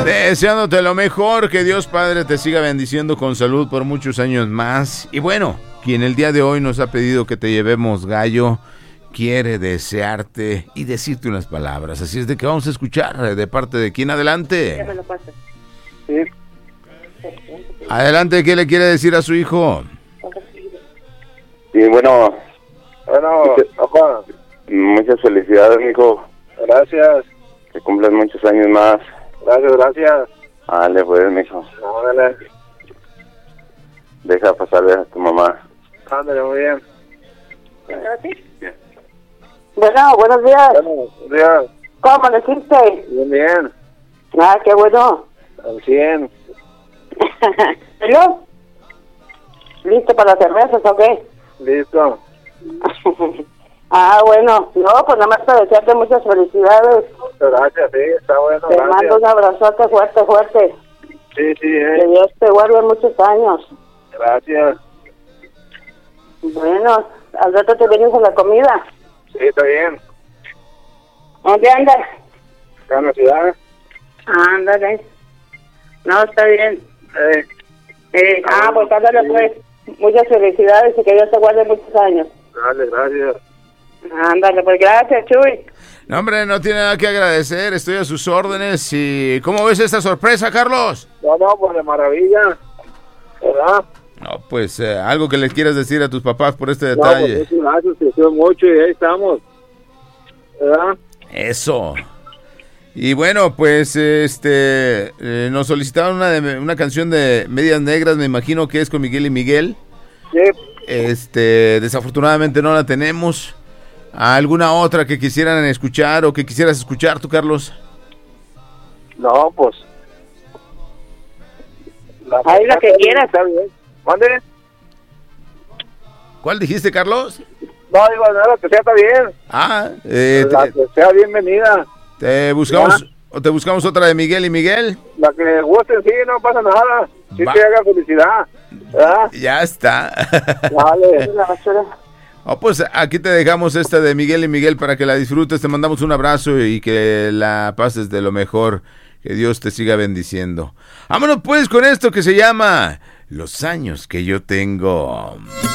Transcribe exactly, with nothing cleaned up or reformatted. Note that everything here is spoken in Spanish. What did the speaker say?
Deseándote lo mejor, que Dios Padre te siga bendiciendo con salud por muchos años más. Y bueno, quien el día de hoy nos ha pedido que te llevemos gallo, quiere desearte y decirte unas palabras. Así es de que vamos a escuchar de parte de quién. Adelante. Sí. Adelante, ¿qué le quiere decir a su hijo? Sí, bueno, Bueno, papá, muchas felicidades, mijo. gracias, Que cumplas muchos años más. gracias, gracias. Dale, pues, mijo. Ándale, Deja pasarle a tu mamá. ándale, muy bien. Bueno, buenos días. Bueno, buenos días. ¿Cómo amaneciste? Bien, bien, Ah, qué bueno. al cien. ¿Hello? ¿Listo para las cervezas o qué? Listo. Ah, bueno. No, pues nada más para desearte muchas felicidades. Gracias, sí, está bueno, Te mando gracias. un abrazote fuerte, fuerte. Sí, sí, Que eh. Dios te guarde muchos años. Gracias. Bueno, al rato te vienes a la comida. Sí, está bien. ¿Dónde andas? Acá en la ciudad. Ándale. No, está bien. Eh, Eh, ah, pues ándale pues. Muchas felicidades y que Dios te guarde muchos años. dale, gracias. Ándale, pues gracias, Chuy. No, hombre, no tiene nada que agradecer, estoy a sus órdenes. ¿Y cómo ves esta sorpresa, Carlos? No, no, pues de maravilla. ¿Verdad? No, pues eh, algo que le quieras decir a tus papás por este No, detalle. pues muchas gracias, te deseo mucho y ahí estamos. ¿Verdad? Eso. Y bueno, pues este eh, nos solicitaron una, de, una canción de Medias Negras, me imagino que es con Miguel y Miguel. Sí. Este, desafortunadamente no la tenemos. ¿Alguna otra que quisieran escuchar o que quisieras escuchar tú, Carlos? No, pues. La Ahí la que quieras. Está bien. ¿Mande? ¿Cuál dijiste, Carlos? No, digo, nada, que sea, está bien. Ah, eh, La te, que sea bienvenida. te buscamos o te buscamos otra de Miguel y Miguel. La que gusten, sí, no pasa nada. Sí Va. te haga felicidad. ¿Verdad? Ya está. Vale. La basura. Oh, pues aquí te dejamos esta de Miguel y Miguel para que la disfrutes. Te mandamos un abrazo y que la pases de lo mejor. Que Dios te siga bendiciendo. Vámonos pues con esto que se llama Los años que yo tengo.